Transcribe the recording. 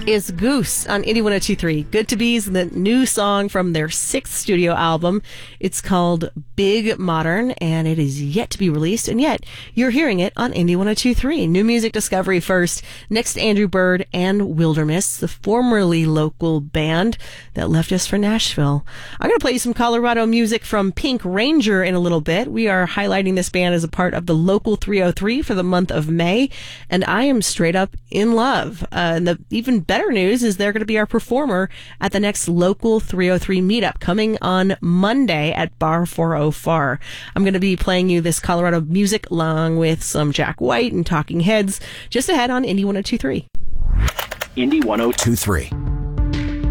is Goose on Indie 102.3. Good to Be's the new song from their 6th studio album. It's called Big Modern, and it is yet to be released, and yet you're hearing it on Indie 102.3. New music discovery first. Next, Andrew Bird and Wilderness, the formerly local band that left us for Nashville. I'm going to play you some Colorado music from Pink Ranger in a little bit. We are highlighting this band as a part of the Local 303 for the month of May, and I am straight up in love. And the even better news is they're going to be our performer at the next Local 303 meetup coming on Monday at Bar 404. I'm going to be playing you this Colorado music along with some Jack White and Talking Heads just ahead on Indie 102.3. Indie 102.3.